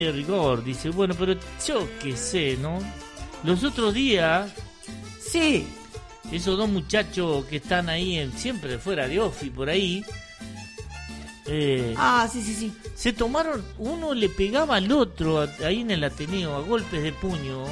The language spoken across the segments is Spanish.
de rigor, dice, bueno, pero yo qué sé, ¿no? Los otros días, Sí. esos dos muchachos que están ahí siempre fuera de Ofi, por ahí, Sí. se tomaron, uno le pegaba al otro ahí en el Ateneo a golpes de puño.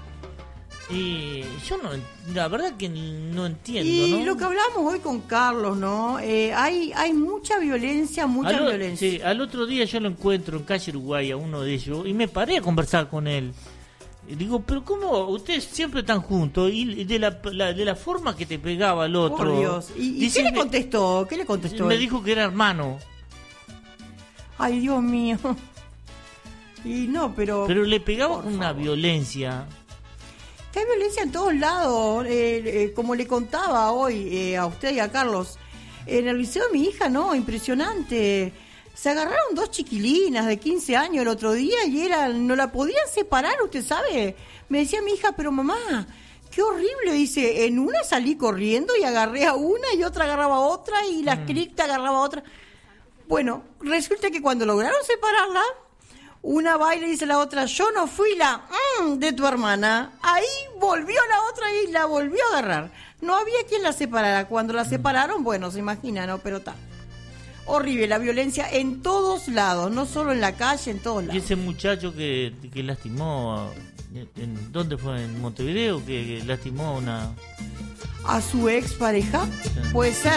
Y yo no, la verdad que no entiendo, Y ¿no? lo que hablamos hoy con Carlos, ¿no? Hay mucha violencia, violencia. Sí, al otro día yo lo encuentro en calle Uruguay a uno de ellos y me paré a conversar con él. Y digo, pero ¿cómo? Ustedes siempre están juntos y de la forma que te pegaba al otro. Por Dios. ¿Y dice, qué le contestó? ¿Qué le contestó? Me él? dijo que era hermano. Ay, Dios mío. Y no, pero Pero le pegaba por con una favor. violencia. Que hay violencia en todos lados, como le contaba hoy a usted y a Carlos, en el liceo de mi hija, no, impresionante. Se agarraron dos chiquilinas de 15 años el otro día y no la podían separar, usted sabe. Me decía mi hija, pero mamá, qué horrible, dice, en una salí corriendo y agarré a una y otra agarraba a otra y la cripta agarraba a otra. Bueno, resulta que cuando lograron separarla, una va y le dice a la otra, yo no fui la de tu hermana. Ahí volvió la otra y la volvió a agarrar. No había quien la separara. Cuando la separaron, bueno, se imagina, ¿no? Pero está horrible la violencia en todos lados, no solo en la calle, en todos Y lados. ese muchacho que lastimó, ¿dónde fue? ¿En Montevideo? Que lastimó a una... ¿A su ex pareja? Puede ser.